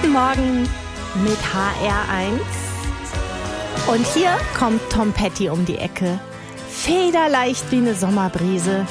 Guten Morgen mit HR1. Und hier kommt Tom Petty um die Ecke. Federleicht wie eine Sommerbrise.